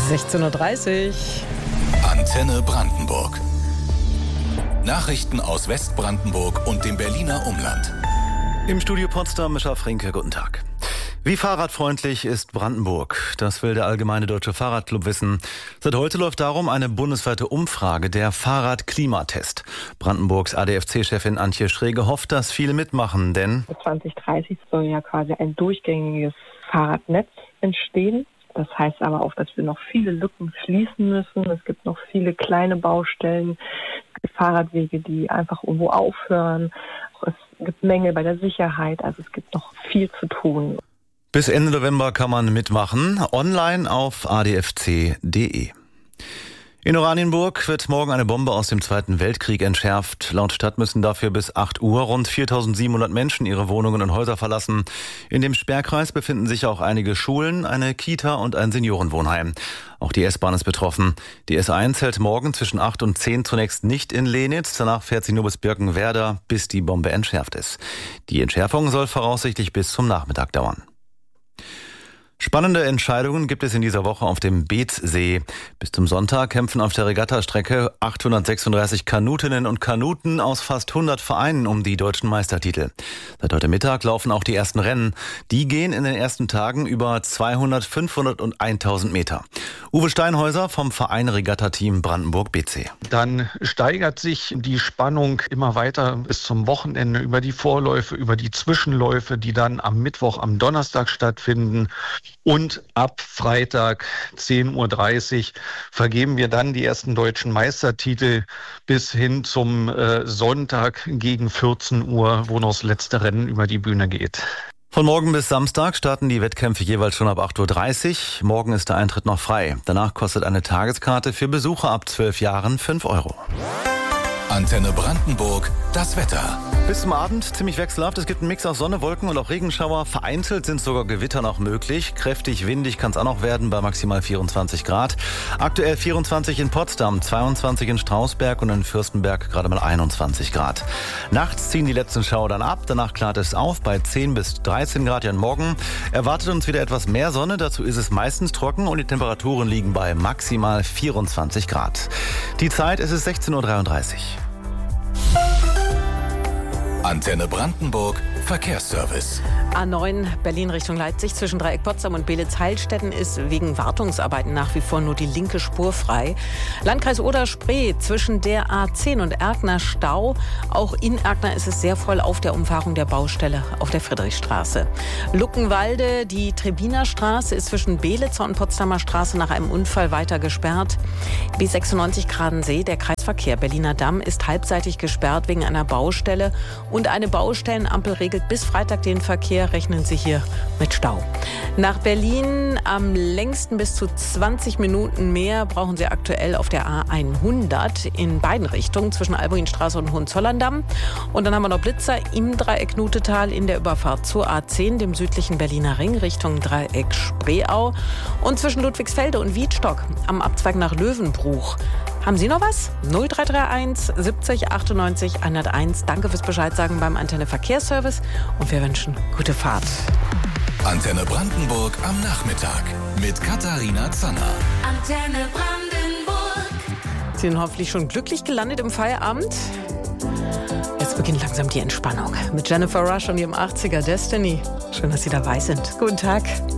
16:30 Uhr. Antenne Brandenburg. Nachrichten aus Westbrandenburg und dem Berliner Umland. Im Studio Potsdam, Mischa Frinke, guten Tag. Wie fahrradfreundlich ist Brandenburg? Das will der Allgemeine Deutsche Fahrradclub wissen. Seit heute läuft darum eine bundesweite Umfrage, der Fahrradklimatest. Brandenburgs ADFC-Chefin Antje Schrege hofft, dass viele mitmachen, denn 2030 soll ja quasi ein durchgängiges Fahrradnetz entstehen. Das heißt aber auch, dass wir noch viele Lücken schließen müssen. Es gibt noch viele kleine Baustellen, Fahrradwege, die einfach irgendwo aufhören. Es gibt Mängel bei der Sicherheit, also es gibt noch viel zu tun. Bis Ende November kann man mitmachen, online auf adfc.de. In Oranienburg wird morgen eine Bombe aus dem Zweiten Weltkrieg entschärft. Laut Stadt müssen dafür bis 8 Uhr rund 4.700 Menschen ihre Wohnungen und Häuser verlassen. In dem Sperrkreis befinden sich auch einige Schulen, eine Kita und ein Seniorenwohnheim. Auch die S-Bahn ist betroffen. Die S1 hält morgen zwischen 8 und 10 zunächst nicht in Lenitz. Danach fährt sie nur bis Birkenwerder, bis die Bombe entschärft ist. Die Entschärfung soll voraussichtlich bis zum Nachmittag dauern. Spannende Entscheidungen gibt es in dieser Woche auf dem Beetzsee. Bis zum Sonntag kämpfen auf der Regattastrecke 836 Kanutinnen und Kanuten aus fast 100 Vereinen um die deutschen Meistertitel. Seit heute Mittag laufen auch die ersten Rennen. Die gehen in den ersten Tagen über 200, 500 und 1000 Meter. Uwe Steinhäuser vom Verein Regatta-Team Brandenburg-BC. Dann steigert sich die Spannung immer weiter bis zum Wochenende über die Vorläufe, über die Zwischenläufe, die dann am Mittwoch, am Donnerstag stattfinden. Und ab Freitag 10:30 Uhr vergeben wir dann die ersten deutschen Meistertitel bis hin zum Sonntag gegen 14 Uhr, wo noch das letzte Rennen über die Bühne geht. Von morgen bis Samstag starten die Wettkämpfe jeweils schon ab 8:30 Uhr. Morgen ist der Eintritt noch frei. Danach kostet eine Tageskarte für Besucher ab 12 Jahren 5 Euro. Antenne Brandenburg, das Wetter. Bis zum Abend ziemlich wechselhaft. Es gibt einen Mix aus Sonne, Wolken und auch Regenschauer. Vereinzelt sind sogar Gewitter noch möglich. Kräftig windig kann es auch noch werden bei maximal 24 Grad. Aktuell 24 in Potsdam, 22 in Strausberg und in Fürstenberg gerade mal 21 Grad. Nachts ziehen die letzten Schauer dann ab. Danach klart es auf bei 10 bis 13 Grad. Ja, morgen erwartet uns wieder etwas mehr Sonne. Dazu ist es meistens trocken und die Temperaturen liegen bei maximal 24 Grad. Die Zeit ist es 16:33 Uhr. Antenne Brandenburg, Verkehrsservice. A9 Berlin Richtung Leipzig zwischen Dreieck Potsdam und Beelitz-Heilstätten ist wegen Wartungsarbeiten nach wie vor nur die linke Spur frei. Landkreis Oder-Spree zwischen der A10 und Erkner Stau. Auch in Erkner ist es sehr voll auf der Umfahrung der Baustelle auf der Friedrichstraße. Luckenwalde, die Trebiner Straße ist zwischen Beelitzer und Potsdamer Straße nach einem Unfall weiter gesperrt. B96 Gradensee, der Kreisverkehr Berliner Damm ist halbseitig gesperrt wegen einer Baustelle und eine Baustellenampel regelt bis Freitag den Verkehr. Rechnen Sie hier mit Stau. Nach Berlin am längsten bis zu 20 Minuten mehr brauchen Sie aktuell auf der A100 in beiden Richtungen zwischen Albuinstraße und Hohenzollern-Damm. Und dann haben wir noch Blitzer im Dreieck Nutetal in der Überfahrt zur A10, dem südlichen Berliner Ring Richtung Dreieck Spreeau. Und zwischen Ludwigsfelde und Wiedstock am Abzweig nach Löwenbruch. Haben Sie noch was? 0331 70 98 101. Danke fürs Bescheidsagen beim Antenne Verkehrsservice und wir wünschen gute Fahrt. Antenne Brandenburg am Nachmittag mit Katharina Zanner. Antenne Brandenburg. Sie sind hoffentlich schon glücklich gelandet im Feierabend. Jetzt beginnt langsam die Entspannung mit Jennifer Rush und ihrem 80er Destiny. Schön, dass Sie dabei sind. Guten Tag.